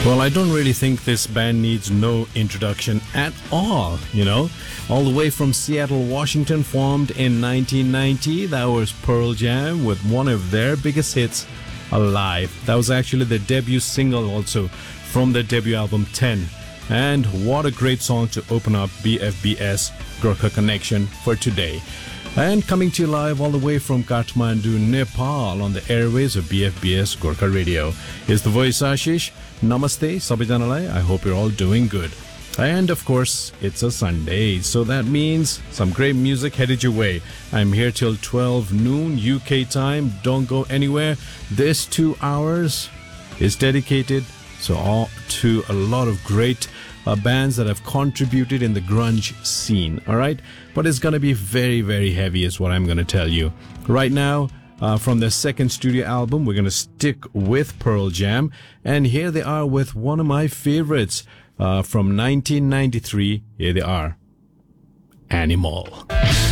Well, I don't really think this band needs no introduction at all, All the way from Seattle, Washington, formed in 1990. That was Pearl Jam with one of their biggest hits, Alive. That was actually the debut single also from their debut album 10. And what a great song to open up BFBS Gorkha Connection for today. And coming to you live all the way from Kathmandu, Nepal on the airways of BFBS Gorkha Radio is the voice Ashish. Namaste, Sabijanalai. I hope you're all doing good. And of course, it's a Sunday, so that means some great music headed your way. I'm here till 12 noon UK time. Don't go anywhere. This 2 hours is dedicated to a lot of great bands that have contributed in the grunge scene, all right? But it's going to be very, very heavy is what I'm going to tell you. Right now, from their second studio album, we're going to stick with Pearl Jam. And here they are with one of my favorites from 1993. Here they are, Animal.